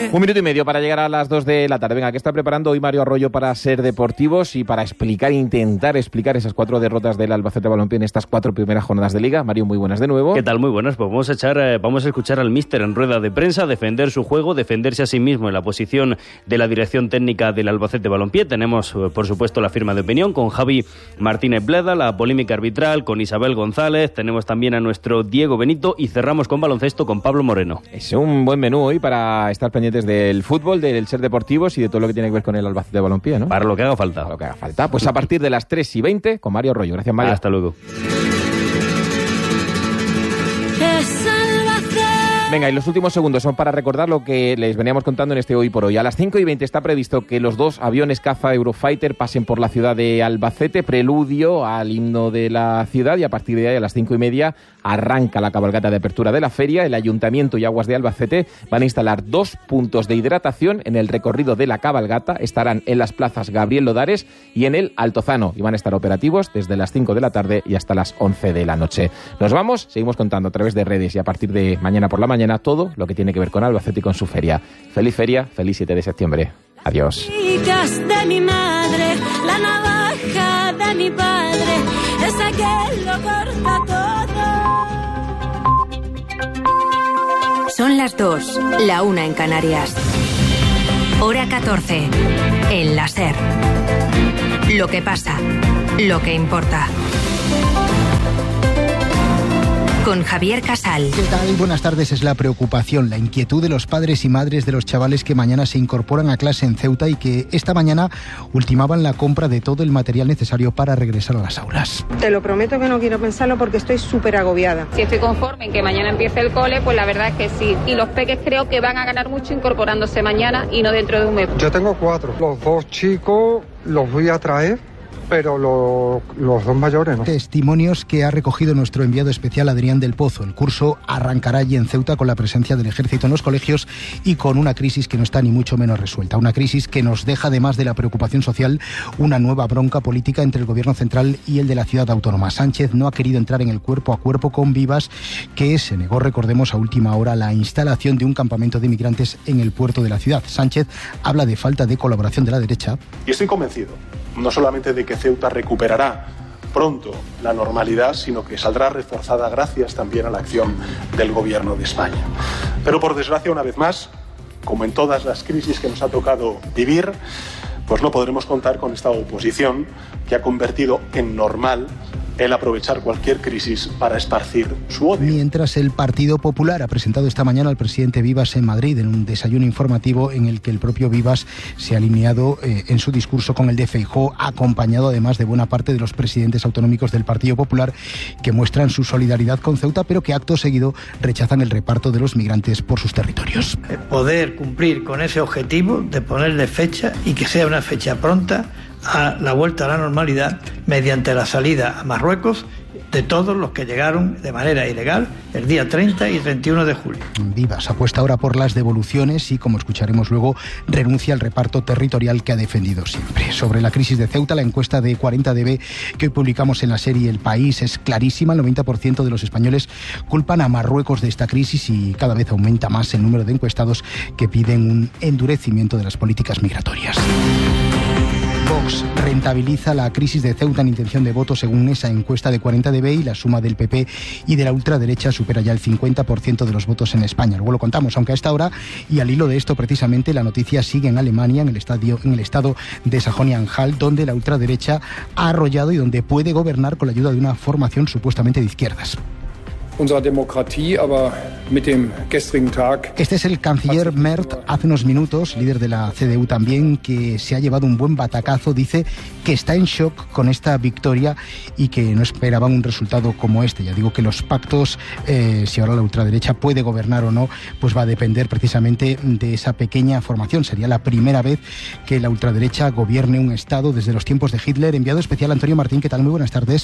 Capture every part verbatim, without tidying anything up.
Un minuto y medio para llegar a las dos de la tarde. Venga, ¿qué está preparando hoy Mario Arroyo para Ser Deportivos y para explicar, intentar explicar esas cuatro derrotas del Albacete Balompié en estas cuatro primeras jornadas de Liga? Mario, muy buenas de nuevo. ¿Qué tal? Muy buenas. Pues vamos a echar, eh, vamos a escuchar al míster en rueda de prensa, defender su juego, defenderse a sí mismo en la posición de la dirección técnica del Albacete Balompié. Tenemos, eh, por supuesto, la firma de opinión con Javi Martínez Bleda, la polémica arbitral con Isabel González. Tenemos también a nuestro Diego Benito y cerramos con baloncesto con Pablo Moreno. Es un buen menú hoy para estar pendientes del fútbol, del Ser Deportivos y de todo lo que tiene que ver con el Albacete Balompié, ¿no? Para lo que haga falta. Para lo que haga falta. Pues a partir de las tres y veinte con Mario Arroyo. Gracias, Mario. Hasta luego. Venga, y los últimos segundos son para recordar lo que les veníamos contando en este Hoy por Hoy. A las cinco y veinte está previsto que los dos aviones caza Eurofighter pasen por la ciudad de Albacete, preludio al himno de la ciudad, y a partir de ahí, a las cinco y media, arranca la cabalgata de apertura de la feria. El Ayuntamiento y Aguas de Albacete van a instalar dos puntos de hidratación en el recorrido de la cabalgata. Estarán en las plazas Gabriel Lodares y en el Altozano, y van a estar operativos desde las cinco de la tarde y hasta las once de la noche. Nos vamos, seguimos contando a través de redes y a partir de mañana por la mañana todo lo que tiene que ver con Albacete y con su feria. Feliz feria, feliz siete de septiembre. Adiós. De mi madre, la navaja de mi padre, esa que lo corta todo. Son las dos, la una en Canarias. Hora catorce, en la SER. Lo que pasa, lo que importa. Con Javier Casal. ¿Qué tal? Buenas tardes. Es la preocupación, la inquietud de los padres y madres de los chavales que mañana se incorporan a clase en Ceuta y que esta mañana ultimaban la compra de todo el material necesario para regresar a las aulas. Te lo prometo que no quiero pensarlo porque estoy súper agobiada. Si estoy conforme en que mañana empiece el cole, pues la verdad es que sí. Y los peques creo que van a ganar mucho incorporándose mañana y no dentro de un mes. Yo tengo cuatro. Los dos chicos los voy a traer, pero lo, los dos mayores no. Testimonios que ha recogido nuestro enviado especial Adrián del Pozo. El curso arrancará allí en Ceuta con la presencia del ejército en los colegios y con una crisis que no está ni mucho menos resuelta. Una crisis que nos deja, además de la preocupación social, una nueva bronca política entre el gobierno central y el de la ciudad autónoma. Sánchez no ha querido entrar en el cuerpo a cuerpo con Vivas, que se negó, recordemos, a última hora la instalación de un campamento de migrantes en el puerto de la ciudad. Sánchez habla de falta de colaboración de la derecha. Y estoy convencido, no solamente de que Ceuta recuperará pronto la normalidad, sino que saldrá reforzada gracias también a la acción del Gobierno de España. Pero por desgracia, una vez más, como en todas las crisis que nos ha tocado vivir, pues no podremos contar con esta oposición que ha convertido en normal el aprovechar cualquier crisis para esparcir su odio. Mientras el Partido Popular ha presentado esta mañana al presidente Vivas en Madrid en un desayuno informativo en el que el propio Vivas se ha alineado eh, en su discurso con el de Feijóo, acompañado además de buena parte de los presidentes autonómicos del Partido Popular que muestran su solidaridad con Ceuta, pero que acto seguido rechazan el reparto de los migrantes por sus territorios. Poder cumplir con ese objetivo de ponerle fecha y que sea una fecha pronta a la vuelta a la normalidad mediante la salida a Marruecos de todos los que llegaron de manera ilegal el día treinta y treinta y uno de julio. Vivas apuesta ahora por las devoluciones y, como escucharemos luego, renuncia al reparto territorial que ha defendido siempre. Sobre la crisis de Ceuta, la encuesta de cuarenta D B que hoy publicamos en la serie El País es clarísima. El noventa por ciento de los españoles culpan a Marruecos de esta crisis y cada vez aumenta más el número de encuestados que piden un endurecimiento de las políticas migratorias. Vox rentabiliza la crisis de Ceuta en intención de voto según esa encuesta de cuarenta D B y la suma del P P y de la ultraderecha supera ya el cincuenta por ciento de los votos en España. Luego lo contamos, aunque a esta hora, y al hilo de esto precisamente, la noticia sigue en Alemania, en el, estadio, en el estado de Sajonia-Anhalt, donde la ultraderecha ha arrollado y donde puede gobernar con la ayuda de una formación supuestamente de izquierdas. Este es el canciller Merz, hace unos minutos, líder de la C D U también, que se ha llevado un buen batacazo. Dice que está en shock con esta victoria y que no esperaban un resultado como este. Ya digo que los pactos, eh, si ahora la ultraderecha puede gobernar o no, pues va a depender precisamente de esa pequeña formación. Sería la primera vez que la ultraderecha gobierne un estado desde los tiempos de Hitler. Enviado especial Antonio Martín, ¿qué tal? Muy buenas tardes.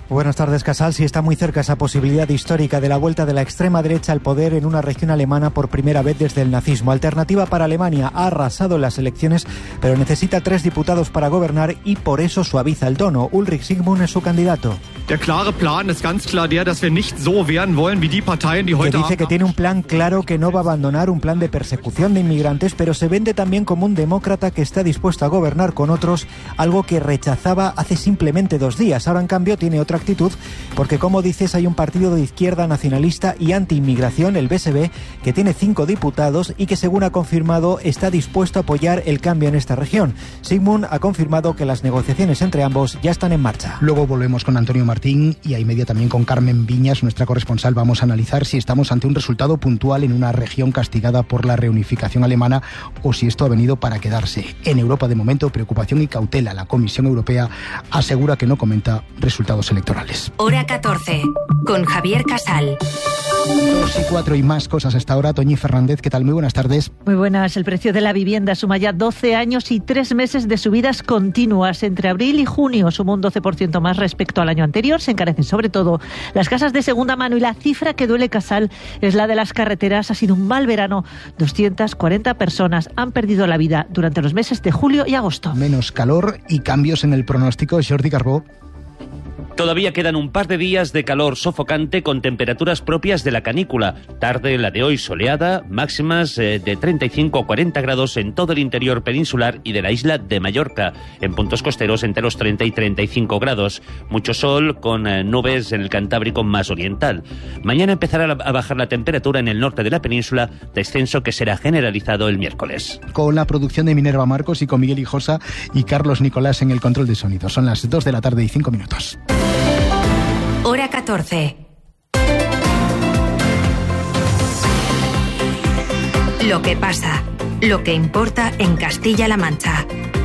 Buenas tardes, Casal. Sí, está muy cerca esa posibilidad histórica de la vuelta de la extrema derecha al poder en una región alemana por primera vez desde el nazismo. Alternativa para Alemania ha arrasado en las elecciones, pero necesita tres diputados para gobernar y por eso suaviza el tono. Ulrich Sigmund es su candidato. Der klare Plan ist ganz klar der, dass wir nicht so werden wollen wie die Parteien, die heute que dice que tiene un plan claro, que no va a abandonar un plan de persecución de inmigrantes, pero se vende también como un demócrata que está dispuesto a gobernar con otros, algo que rechazaba hace simplemente dos días. Ahora, en cambio, tiene otra actitud, porque como dices, hay un partido de izquierda nacionalista y anti-inmigración, el B S B, que tiene cinco diputados y que, según ha confirmado, está dispuesto a apoyar el cambio en esta región. Sigmund ha confirmado que las negociaciones entre ambos ya están en marcha. Luego volvemos con Antonio Martín y a y media también con Carmen Viñas, nuestra corresponsal. Vamos a analizar si estamos ante un resultado puntual en una región castigada por la reunificación alemana o si esto ha venido para quedarse. En Europa, de momento, preocupación y cautela. La Comisión Europea asegura que no comenta resultados electorales. Hora catorce, con Javier Casal. Dos y cuatro y más cosas hasta ahora. Toñi Fernández, ¿qué tal? Muy buenas tardes. Muy buenas. El precio de la vivienda suma ya doce años y tres meses de subidas continuas. Entre abril y junio suma un doce por ciento más respecto al año anterior. Se encarecen sobre todo las casas de segunda mano y la cifra que duele, Casal, es la de las carreteras. Ha sido un mal verano. doscientas cuarenta personas han perdido la vida durante los meses de julio y agosto. Menos calor y cambios en el pronóstico. Jordi Carbó. Todavía quedan un par de días de calor sofocante con temperaturas propias de la canícula. Tarde la de hoy soleada, máximas eh, de treinta y cinco a cuarenta grados en todo el interior peninsular y de la isla de Mallorca. En puntos costeros entre los treinta y treinta y cinco grados. Mucho sol con eh, nubes en el Cantábrico más oriental. Mañana empezará a bajar la temperatura en el norte de la península, descenso que será generalizado el miércoles. Con la producción de Minerva Marcos y con Miguel Hijosa y Carlos Nicolás en el control de sonido. Son las dos de la tarde y cinco minutos. Hora catorce. Lo que pasa, lo que importa en Castilla-La Mancha.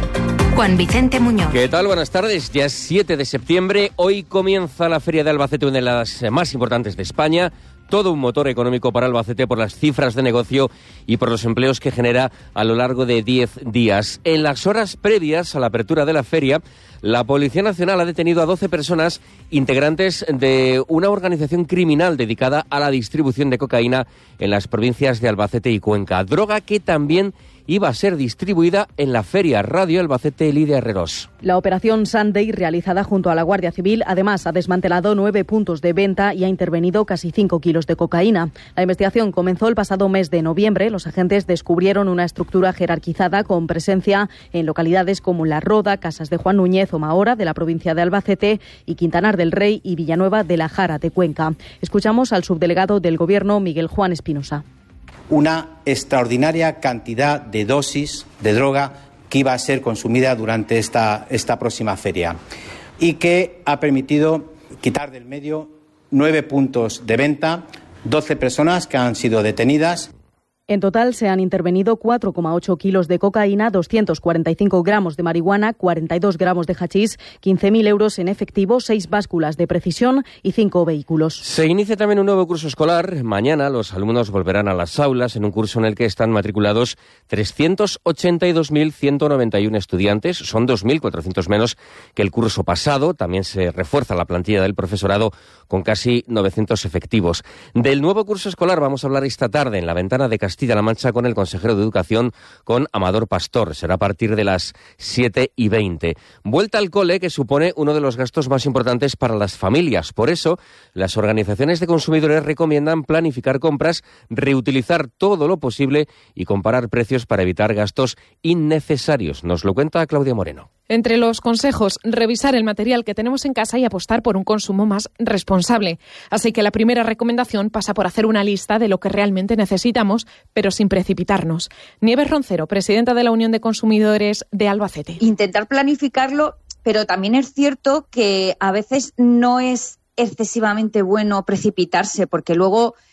Juan Vicente Muñoz. ¿Qué tal? Buenas tardes. Ya es siete de septiembre. Hoy comienza la Feria de Albacete, una de las más importantes de España. Todo un motor económico para Albacete por las cifras de negocio y por los empleos que genera a lo largo de diez días. En las horas previas a la apertura de la feria, la Policía Nacional ha detenido a doce personas integrantes de una organización criminal dedicada a la distribución de cocaína en las provincias de Albacete y Cuenca. Droga que también iba a ser distribuida en la Feria Radio Albacete Lidia Herreros. La operación Sunday, realizada junto a la Guardia Civil, además ha desmantelado nueve puntos de venta y ha intervenido casi cinco kilos de cocaína. La investigación comenzó el pasado mes de noviembre. Los agentes descubrieron una estructura jerarquizada con presencia en localidades como La Roda, Casas de Juan Núñez o Mahora, de la provincia de Albacete, y Quintanar del Rey y Villanueva de la Jara, de Cuenca. Escuchamos al subdelegado del Gobierno, Miguel Juan Espinosa. Una extraordinaria cantidad de dosis de droga que iba a ser consumida durante esta, esta próxima feria y que ha permitido quitar del medio nueve puntos de venta, doce personas que han sido detenidas. En total se han intervenido cuatro coma ocho kilos de cocaína, doscientos cuarenta y cinco gramos de marihuana, cuarenta y dos gramos de hachís, quince mil euros en efectivo, seis básculas de precisión y cinco vehículos. Se inicia también un nuevo curso escolar. Mañana los alumnos volverán a las aulas en un curso en el que están matriculados trescientos ochenta y dos mil ciento noventa y uno estudiantes. Son dos mil cuatrocientos menos que el curso pasado. También se refuerza la plantilla del profesorado con casi novecientos efectivos. Del nuevo curso escolar vamos a hablar esta tarde en la ventana de Castilla-La Mancha con el consejero de Educación, con Amador Pastor. Será a partir de las siete y veinte. Vuelta al cole, que supone uno de los gastos más importantes para las familias. Por eso, las organizaciones de consumidores recomiendan planificar compras, reutilizar todo lo posible y comparar precios para evitar gastos innecesarios. Nos lo cuenta Claudia Moreno. Entre los consejos, revisar el material que tenemos en casa y apostar por un consumo más responsable. Así que la primera recomendación pasa por hacer una lista de lo que realmente necesitamos, pero sin precipitarnos. Nieves Roncero, presidenta de la Unión de Consumidores de Albacete. Intentar planificarlo, pero también es cierto que a veces no es excesivamente bueno precipitarse, porque luego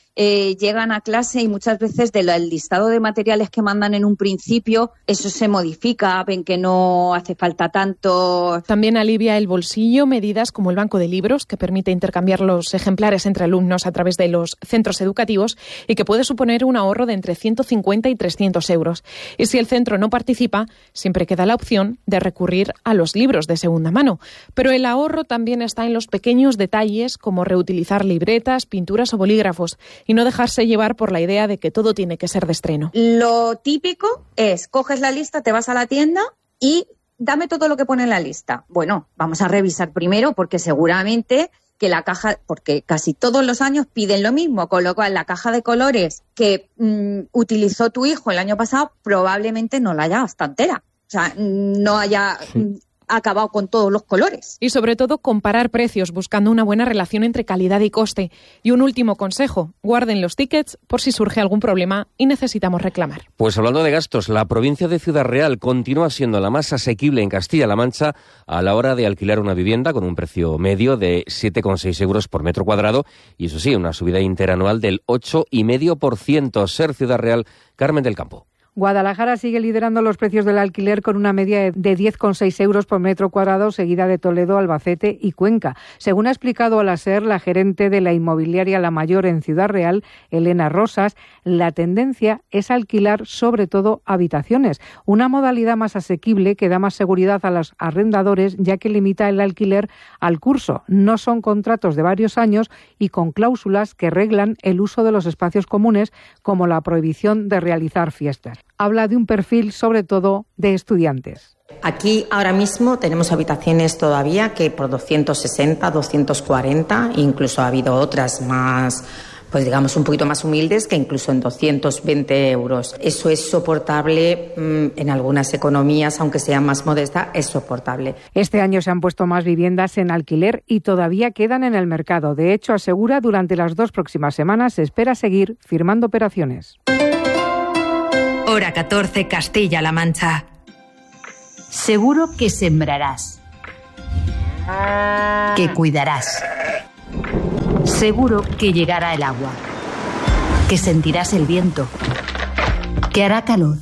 eh, llegan a clase y muchas veces del listado de materiales que mandan en un principio, eso se modifica, ven que no hace falta tanto. También alivia el bolsillo medidas como el banco de libros, que permite intercambiar los ejemplares entre alumnos a través de los centros educativos y que puede suponer un ahorro de entre ciento cincuenta y trescientos euros. Y si el centro no participa, siempre queda la opción de recurrir a los libros de segunda mano. Pero el ahorro también está en los pequeños detalles como reutilizar libretas, pinturas o bolígrafos y no dejarse llevar por la idea de que todo tiene que ser de estreno. Lo típico es, coges la lista, te vas a la tienda y dame todo lo que pone en la lista. Bueno, vamos a revisar primero porque seguramente que la caja, porque casi todos los años piden lo mismo, con lo cual la caja de colores que mmm, utilizó tu hijo el año pasado probablemente no la haya hasta entera. O sea, no haya mm, acabado con todos los colores. Y sobre todo comparar precios buscando una buena relación entre calidad y coste. Y un último consejo, guarden los tickets por si surge algún problema y necesitamos reclamar. Pues hablando de gastos, la provincia de Ciudad Real continúa siendo la más asequible en Castilla-La Mancha a la hora de alquilar una vivienda con un precio medio de siete coma seis euros por metro cuadrado y eso sí, una subida interanual del ocho coma cinco por ciento. Ser Ciudad Real, Carmen del Campo. Guadalajara sigue liderando los precios del alquiler con una media de diez coma seis euros por metro cuadrado, seguida de Toledo, Albacete y Cuenca. Según ha explicado a la SER la gerente de la inmobiliaria La Mayor en Ciudad Real, Elena Rosas, la tendencia es alquilar sobre todo habitaciones, una modalidad más asequible que da más seguridad a los arrendadores ya que limita el alquiler al curso. No son contratos de varios años y con cláusulas que reglan el uso de los espacios comunes como la prohibición de realizar fiestas. Habla de un perfil sobre todo de estudiantes. Aquí ahora mismo tenemos habitaciones todavía que por doscientos sesenta, doscientos cuarenta, incluso ha habido otras más, pues digamos un poquito más humildes que incluso en doscientos veinte euros. Eso es soportable mmm, en algunas economías, aunque sea más modesta, es soportable. Este año se han puesto más viviendas en alquiler y todavía quedan en el mercado. De hecho, asegura, durante las dos próximas semanas se espera seguir firmando operaciones. Hora catorce, Castilla-La Mancha. Seguro que sembrarás, que cuidarás. Seguro que llegará el agua, que sentirás el viento, que hará calor.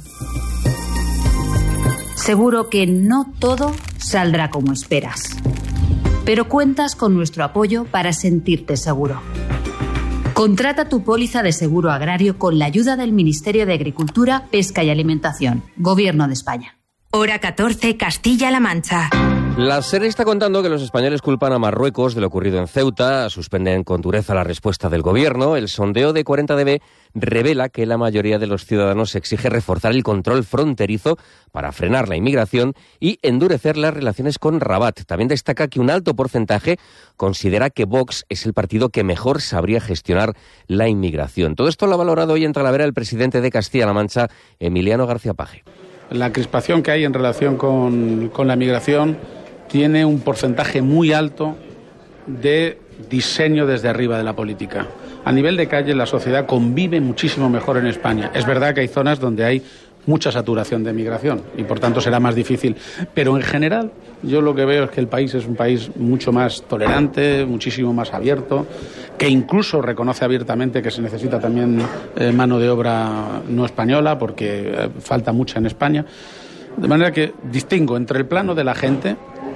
Seguro que no todo saldrá como esperas, pero cuentas con nuestro apoyo para sentirte seguro. Contrata tu póliza de seguro agrario con la ayuda del Ministerio de Agricultura, Pesca y Alimentación, Gobierno de España. Hora catorce, Castilla-La Mancha. La SER está contando que los españoles culpan a Marruecos de lo ocurrido en Ceuta, suspenden con dureza la respuesta del gobierno. El sondeo de cuarenta D B revela que la mayoría de los ciudadanos exige reforzar el control fronterizo para frenar la inmigración y endurecer las relaciones con Rabat. También destaca que un alto porcentaje considera que Vox es el partido que mejor sabría gestionar la inmigración. Todo esto lo ha valorado hoy en Talavera el presidente de Castilla-La Mancha, Emiliano García Paje. La crispación que hay en relación con, con la migración tiene un porcentaje muy alto de diseño desde arriba de la política. A nivel de calle, la sociedad convive muchísimo mejor en España. Es verdad que hay zonas donde hay mucha saturación de migración y por tanto será más difícil. Pero en general yo lo que veo es que el país es un país mucho más tolerante, muchísimo más abierto, que incluso reconoce abiertamente que se necesita también eh, mano de obra no española porque eh, falta mucha en España. De manera que distingo entre el plano de la gente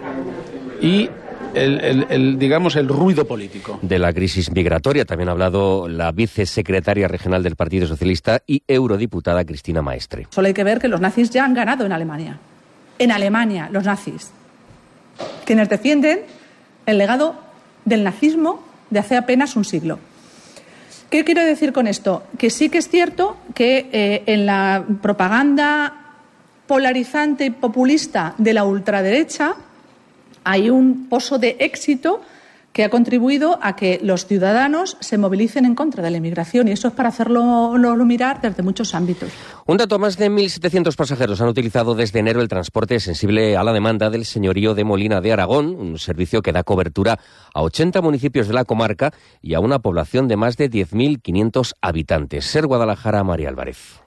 y El, el, el, digamos, el ruido político. De la crisis migratoria también ha hablado la vicesecretaria regional del Partido Socialista y eurodiputada Cristina Maestre. Solo hay que ver que los nazis ya han ganado en Alemania. En Alemania, los nazis. Quienes defienden el legado del nazismo de hace apenas un siglo. ¿Qué quiero decir con esto? Que sí que es cierto que eh, en la propaganda polarizante y populista de la ultraderecha hay un pozo de éxito que ha contribuido a que los ciudadanos se movilicen en contra de la inmigración y eso es para hacerlo lo, lo mirar desde muchos ámbitos. Un dato, más de mil setecientos pasajeros han utilizado desde enero el transporte sensible a la demanda del señorío de Molina de Aragón, un servicio que da cobertura a ochenta municipios de la comarca y a una población de más de diez mil quinientos habitantes. Ser Guadalajara, María Álvarez.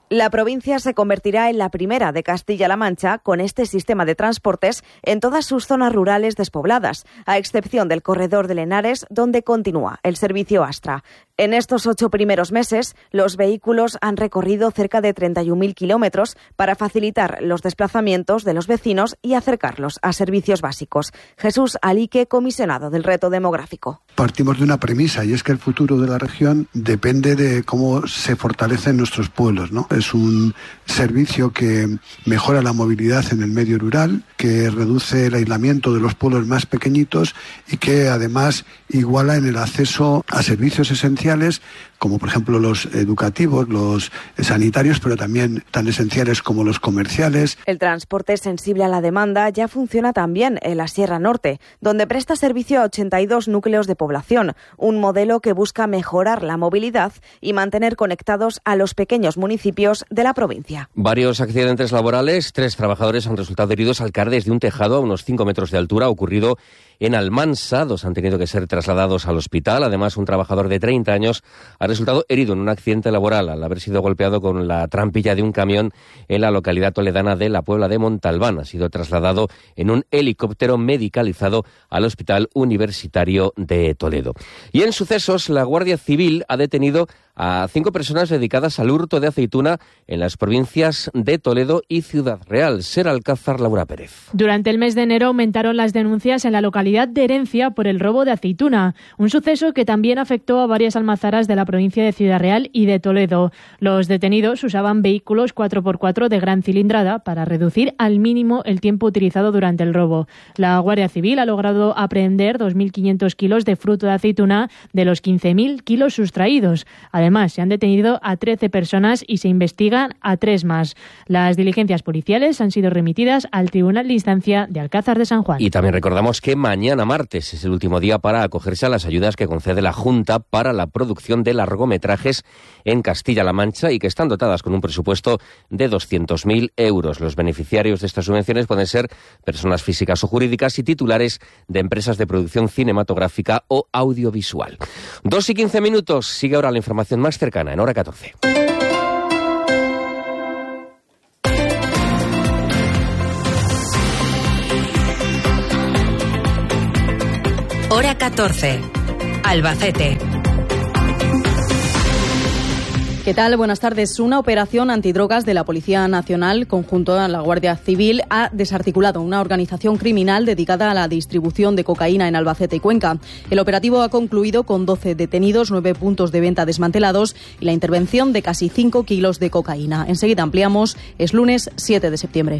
La provincia se convertirá en la primera de Castilla-La Mancha con este sistema de transportes en todas sus zonas rurales despobladas, a excepción del corredor de Henares, donde continúa el servicio Astra. En estos ocho primeros meses, los vehículos han recorrido cerca de treinta y un mil kilómetros para facilitar los desplazamientos de los vecinos y acercarlos a servicios básicos. Jesús Alique, comisionado del reto demográfico. Partimos de una premisa, y es que el futuro de la región depende de cómo se fortalecen nuestros pueblos, ¿no? Es un servicio que mejora la movilidad en el medio rural, que reduce el aislamiento de los pueblos más pequeñitos y que además iguala en el acceso a servicios esenciales, como por ejemplo los educativos, los sanitarios, pero también tan esenciales como los comerciales. El transporte sensible a la demanda ya funciona también en la Sierra Norte, donde presta servicio a ochenta y dos núcleos de población, un modelo que busca mejorar la movilidad y mantener conectados a los pequeños municipios de la provincia. Varios accidentes laborales, tres trabajadores han resultado heridos al caer desde un tejado a unos cinco metros de altura, ocurrido en Almansa. Dos han tenido que ser trasladados al hospital. Además, un trabajador de treinta años ha resultado herido en un accidente laboral al haber sido golpeado con la trampilla de un camión en la localidad toledana de la Puebla de Montalbán. Ha sido trasladado en un helicóptero medicalizado al Hospital Universitario de Toledo. Y en sucesos, la Guardia Civil ha detenido a cinco personas dedicadas al hurto de aceituna en las provincias de Toledo y Ciudad Real. Ser Alcázar, Laura Pérez. Durante el mes de enero aumentaron las denuncias en la localidad de Herencia por el robo de aceituna, un suceso que también afectó a varias almazaras de la provincia de Ciudad Real y de Toledo. Los detenidos usaban vehículos cuatro por cuatro de gran cilindrada para reducir al mínimo el tiempo utilizado durante el robo. La Guardia Civil ha logrado apreender dos mil quinientos kilos de fruto de aceituna de los quince mil kilos sustraídos. Además, se han detenido a trece personas y se investigan a tres más. Las diligencias policiales han sido remitidas al Tribunal de Instancia de Alcázar de San Juan. Y también recordamos que mañana martes es el último día para acogerse a las ayudas que concede la Junta para la producción de largometrajes en Castilla-La Mancha y que están dotadas con un presupuesto de doscientos mil euros. Los beneficiarios de estas subvenciones pueden ser personas físicas o jurídicas y titulares de empresas de producción cinematográfica o audiovisual. Dos y quince minutos. Sigue ahora la información más cercana en Hora catorce. Hora catorce. Albacete. ¿Qué tal? Buenas tardes. Una operación antidrogas de la Policía Nacional, conjunto a la Guardia Civil, ha desarticulado una organización criminal dedicada a la distribución de cocaína en Albacete y Cuenca. El operativo ha concluido con doce detenidos, nueve puntos de venta desmantelados y la intervención de casi cinco kilos de cocaína. Enseguida ampliamos. Es lunes siete de septiembre.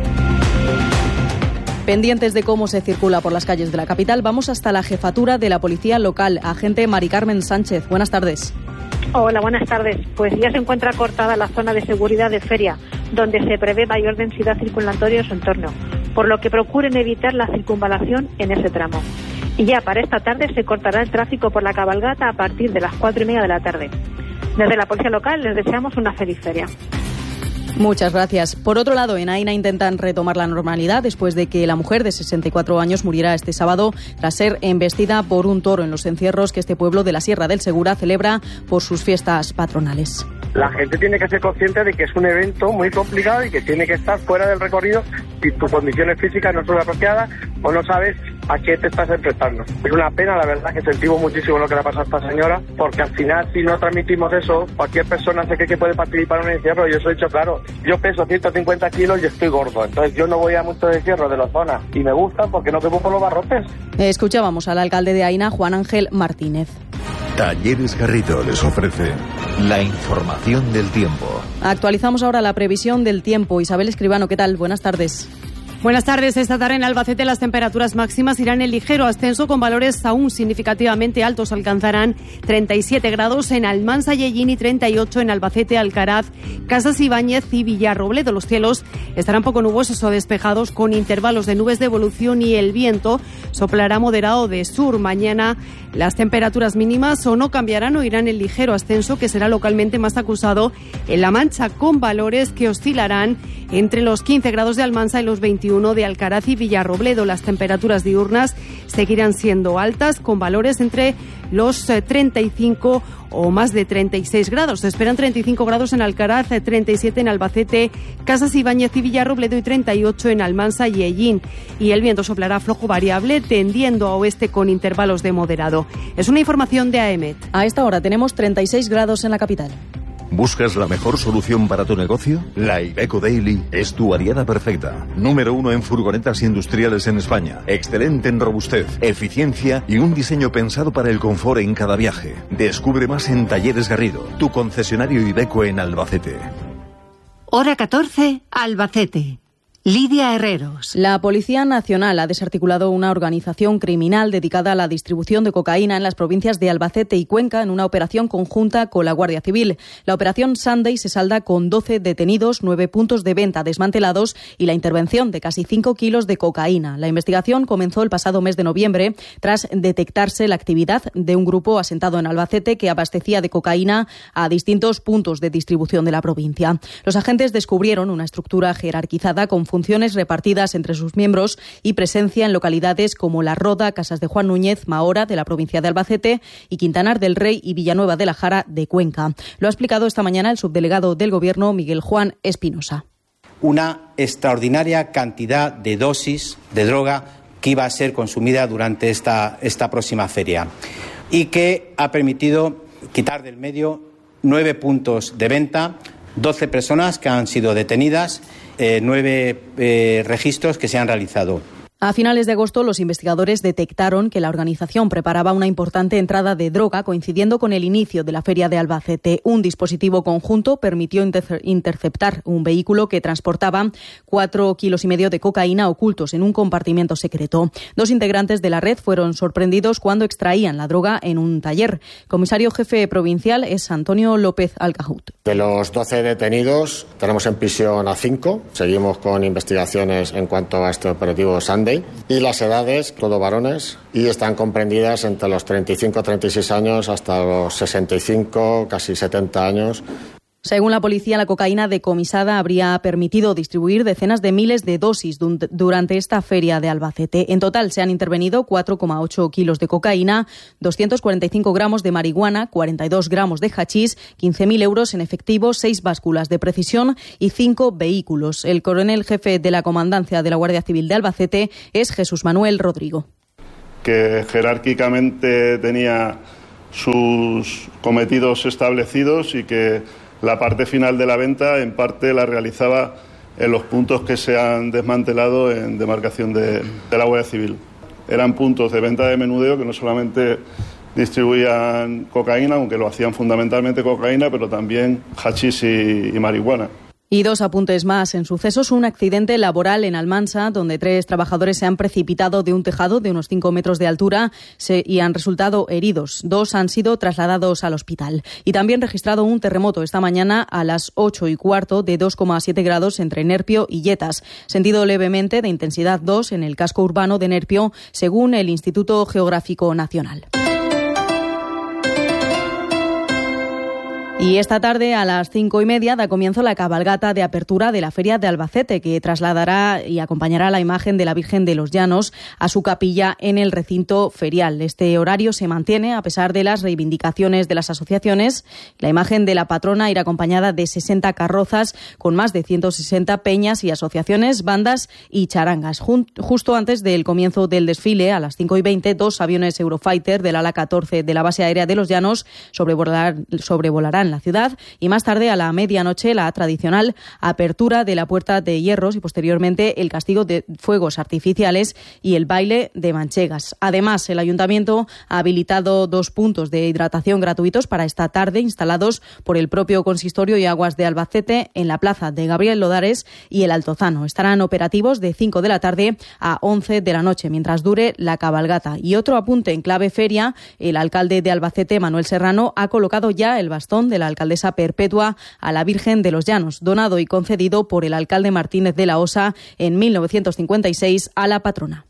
Pendientes de cómo se circula por las calles de la capital, vamos hasta la jefatura de la Policía Local. Agente Mari Carmen Sánchez, buenas tardes. Hola, buenas tardes. Pues ya se encuentra cortada la zona de seguridad de Feria, donde se prevé mayor densidad circulatoria en su entorno, por lo que procuren evitar la circunvalación en ese tramo. Y ya para esta tarde se cortará el tráfico por la cabalgata a partir de las cuatro y media de la tarde. Desde la Policía Local les deseamos una feliz feria. Muchas gracias. Por otro lado, en Aina intentan retomar la normalidad después de que la mujer de sesenta y cuatro años muriera este sábado tras ser embestida por un toro en los encierros que este pueblo de la Sierra del Segura celebra por sus fiestas patronales. La gente tiene que ser consciente de que es un evento muy complicado y que tiene que estar fuera del recorrido si tus condiciones físicas no son apropiadas o no sabes a qué te estás enfrentando. Es una pena, la verdad, que sentimos muchísimo lo que le ha pasado a esta señora, porque al final, si no transmitimos eso, cualquier persona se cree que puede participar en un encierro. Yo os he dicho claro, yo peso ciento cincuenta kilos y estoy gordo, entonces yo no voy a muchos encierros de la zona y me gustan porque no quemo por los barrotes. Escuchábamos al alcalde de Aina, Juan Ángel Martínez. Talleres Garrido les ofrece la información del tiempo. Actualizamos ahora la previsión del tiempo. Isabel Escribano, ¿qué tal? Buenas tardes. Buenas tardes. Esta tarde en Albacete las temperaturas máximas irán en ligero ascenso con valores aún significativamente altos. Alcanzarán treinta y siete grados en Almansa y Ellín y treinta y ocho en Albacete, Alcaraz, Casas Ibáñez y Villarrobledo. Los cielos estarán poco nubosos o despejados con intervalos de nubes de evolución y el viento soplará moderado de sur. Mañana las temperaturas mínimas o no cambiarán o irán en ligero ascenso, que será localmente más acusado en La Mancha, con valores que oscilarán entre los quince grados de Almansa y los veintiuno uno de Alcaraz y Villarrobledo. Las temperaturas diurnas seguirán siendo altas, con valores entre los treinta y cinco o más de treinta y seis grados. Se esperan treinta y cinco grados en Alcaraz, treinta y siete en Albacete, Casas Ibáñez y Villarrobledo y treinta y ocho en Almansa y Hellín. Y el viento soplará flojo variable, tendiendo a oeste con intervalos de moderado. Es una información de A E M E T. A esta hora tenemos treinta y seis grados en la capital. ¿Buscas la mejor solución para tu negocio? La Iveco Daily es tu aliada perfecta. Número uno en furgonetas industriales en España. Excelente en robustez, eficiencia y un diseño pensado para el confort en cada viaje. Descubre más en Talleres Garrido, tu concesionario Iveco en Albacete. Hora catorce, Albacete. Lidia Herreros. La Policía Nacional ha desarticulado una organización criminal dedicada a la distribución de cocaína en las provincias de Albacete y Cuenca en una operación conjunta con la Guardia Civil. La operación Sunday se salda con doce detenidos, nueve puntos de venta desmantelados y la intervención de casi cinco kilos de cocaína. La investigación comenzó el pasado mes de noviembre tras detectarse la actividad de un grupo asentado en Albacete que abastecía de cocaína a distintos puntos de distribución de la provincia. Los agentes descubrieron una estructura jerarquizada con funciones repartidas entre sus miembros y presencia en localidades como La Roda, Casas de Juan Núñez, Mahora, de la provincia de Albacete, y Quintanar del Rey y Villanueva de la Jara, de Cuenca. Lo ha explicado esta mañana el subdelegado del Gobierno, Miguel Juan Espinosa. Una extraordinaria cantidad de dosis de droga que iba a ser consumida durante esta, esta próxima feria y que ha permitido quitar del medio nueve puntos de venta, doce personas que han sido detenidas, eh, nueve eh, registros que se han realizado. A finales de agosto, los investigadores detectaron que la organización preparaba una importante entrada de droga coincidiendo con el inicio de la Feria de Albacete. Un dispositivo conjunto permitió inter- interceptar un vehículo que transportaba cuatro kilos y medio de cocaína ocultos en un compartimento secreto. Dos integrantes de la red fueron sorprendidos cuando extraían la droga en un taller. Comisario jefe provincial es Antonio López Alcajut. De los doce detenidos, tenemos en prisión a cinco. Seguimos con investigaciones en cuanto a este operativo Sunday. Y las edades, todo varones, y están comprendidas entre los treinta y cinco a treinta y seis años hasta los sesenta y cinco, casi setenta años. Según la policía, la cocaína decomisada habría permitido distribuir decenas de miles de dosis durante esta feria de Albacete. En total se han intervenido cuatro coma ocho kilos de cocaína, doscientos cuarenta y cinco gramos de marihuana, cuarenta y dos gramos de hachís, quince mil euros en efectivo, seis básculas de precisión y cinco vehículos. El coronel jefe de la Comandancia de la Guardia Civil de Albacete es Jesús Manuel Rodrigo. Que jerárquicamente tenía sus cometidos establecidos y que la parte final de la venta, en parte, la realizaba en los puntos que se han desmantelado en demarcación de, de la Guardia Civil. Eran puntos de venta de menudeo que no solamente distribuían cocaína, aunque lo hacían fundamentalmente cocaína, pero también hachís y, y marihuana. Y dos apuntes más. En sucesos, un accidente laboral en Almansa, donde tres trabajadores se han precipitado de un tejado de unos cinco metros de altura se, y han resultado heridos. Dos han sido trasladados al hospital. Y también registrado un terremoto esta mañana a las ocho y cuarto de dos coma siete grados entre Nerpio y Yetas. Sentido levemente de intensidad dos en el casco urbano de Nerpio, según el Instituto Geográfico Nacional. Y esta tarde a las cinco y media da comienzo la cabalgata de apertura de la Feria de Albacete, que trasladará y acompañará la imagen de la Virgen de los Llanos a su capilla en el recinto ferial. Este horario se mantiene a pesar de las reivindicaciones de las asociaciones. La imagen de la patrona irá acompañada de sesenta carrozas con más de ciento sesenta peñas y asociaciones, bandas y charangas. Justo antes del comienzo del desfile, a las cinco y veinte, dos aviones Eurofighter del ala catorce de la base aérea de los Llanos sobrevolarán, sobrevolarán la ciudad, y más tarde a la medianoche la tradicional apertura de la Puerta de Hierros y posteriormente el castigo de fuegos artificiales y el baile de manchegas. Además, el Ayuntamiento ha habilitado dos puntos de hidratación gratuitos para esta tarde, instalados por el propio Consistorio y Aguas de Albacete en la plaza de Gabriel Lodares y el Altozano. Estarán operativos de cinco de la tarde a once de la noche mientras dure la cabalgata. Y otro apunte en clave feria: el alcalde de Albacete, Manuel Serrano, ha colocado ya el bastón de la alcaldesa perpetua a la Virgen de los Llanos, donado y concedido por el alcalde Martínez de la Osa en mil novecientos cincuenta y seis a la patrona.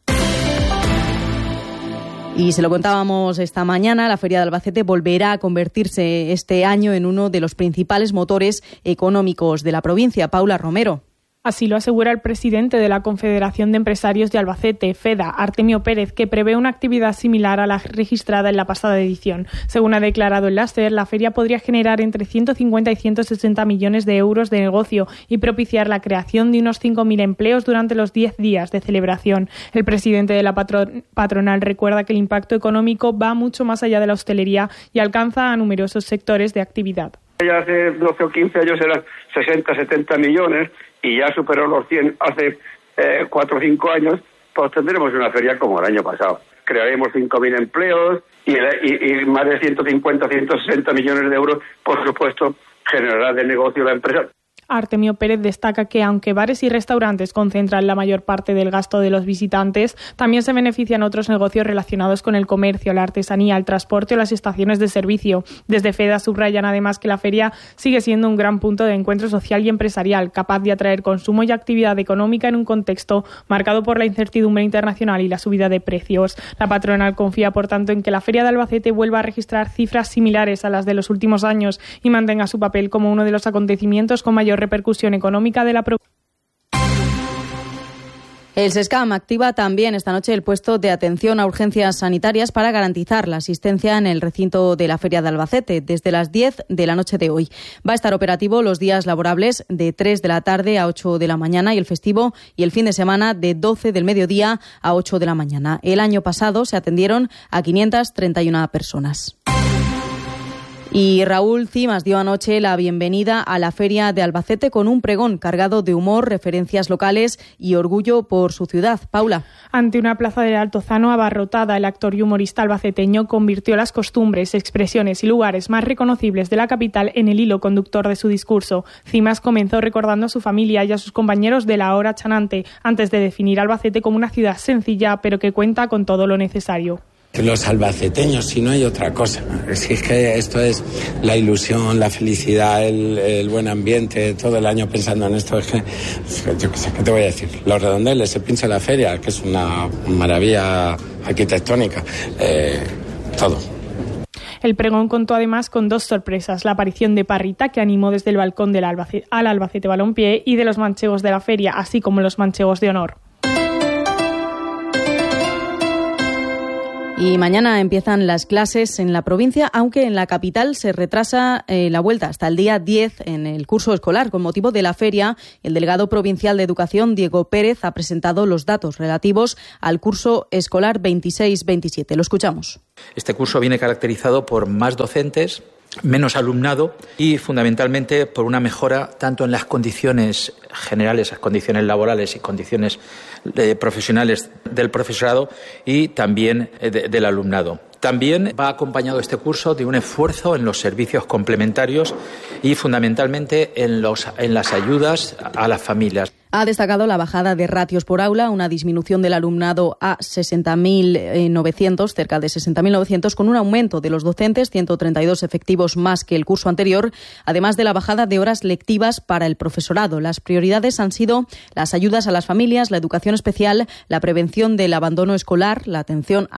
Y se lo contábamos esta mañana, la Feria de Albacete volverá a convertirse este año en uno de los principales motores económicos de la provincia. Paula Romero. Así lo asegura el presidente de la Confederación de Empresarios de Albacete, FEDA, Artemio Pérez, que prevé una actividad similar a la registrada en la pasada edición. Según ha declarado el SER, la feria podría generar entre ciento cincuenta y ciento sesenta millones de euros de negocio y propiciar la creación de unos cinco mil empleos durante los diez días de celebración. El presidente de la patron- patronal recuerda que el impacto económico va mucho más allá de la hostelería y alcanza a numerosos sectores de actividad. Ya hace doce o quince años eran sesenta, setenta millones y ya superó los cien hace eh, cuatro o cinco años, pues tendremos una feria como el año pasado. Crearemos cinco mil empleos y, y, y más de ciento cincuenta, ciento sesenta millones de euros, por supuesto, generará de negocio la empresa. Artemio Pérez destaca que, aunque bares y restaurantes concentran la mayor parte del gasto de los visitantes, también se benefician otros negocios relacionados con el comercio, la artesanía, el transporte o las estaciones de servicio. Desde FEDA subrayan además que la feria sigue siendo un gran punto de encuentro social y empresarial, capaz de atraer consumo y actividad económica en un contexto marcado por la incertidumbre internacional y la subida de precios. La patronal confía, por tanto, en que la Feria de Albacete vuelva a registrar cifras similares a las de los últimos años y mantenga su papel como uno de los acontecimientos con mayor repercusión económica de la provincia. El SESCAM activa también esta noche el puesto de atención a urgencias sanitarias para garantizar la asistencia en el recinto de la Feria de Albacete desde las diez de la noche de hoy. Va a estar operativo los días laborables de tres de la tarde a ocho de la mañana y el festivo y el fin de semana de doce del mediodía a ocho de la mañana. El año pasado se atendieron a quinientas treinta y una personas. Y Raúl Cimas dio anoche la bienvenida a la Feria de Albacete con un pregón cargado de humor, referencias locales y orgullo por su ciudad. Paula. Ante una plaza del Altozano abarrotada, el actor y humorista albaceteño convirtió las costumbres, expresiones y lugares más reconocibles de la capital en el hilo conductor de su discurso. Cimas comenzó recordando a su familia y a sus compañeros de la hora chanante, antes de definir Albacete como una ciudad sencilla, pero que cuenta con todo lo necesario. Los albaceteños, si no hay otra cosa. Es que esto es la ilusión, la felicidad, el, el buen ambiente, todo el año pensando en esto. Es que, yo qué sé, ¿qué te voy a decir? Los redondeles, el pinche de la feria, que es una maravilla arquitectónica, eh, todo. El pregón contó además con dos sorpresas: la aparición de Parrita, que animó desde el balcón del Albacete, al Albacete Balompié, y de los manchegos de la feria, así como los manchegos de honor. Y mañana empiezan las clases en la provincia, aunque en la capital se retrasa eh, la vuelta hasta el día diez en el curso escolar. Con motivo de la feria, el delegado provincial de Educación, Diego Pérez, ha presentado los datos relativos al curso escolar veintiséis veintisiete. Lo escuchamos. Este curso viene caracterizado por más docentes, menos alumnado y fundamentalmente por una mejora tanto en las condiciones generales, las condiciones laborales y condiciones eh, profesionales del profesorado y también eh, de, del alumnado. También va acompañado este curso de un esfuerzo en los servicios complementarios y fundamentalmente en, los, en las ayudas a las familias. Ha destacado la bajada de ratios por aula, una disminución del alumnado a sesenta mil novecientos, cerca de sesenta mil novecientos, con un aumento de los docentes, ciento treinta y dos efectivos más que el curso anterior, además de la bajada de horas lectivas para el profesorado. Las prioridades han sido las ayudas a las familias, la educación especial, la prevención del abandono escolar, la atención